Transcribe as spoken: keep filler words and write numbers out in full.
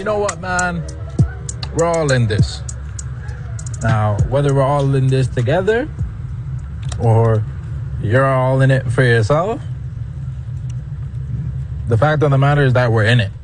know what, man? We're all in this. Now, whether we're all in this together or you're all in it for yourself, the fact of the matter is that we're in it.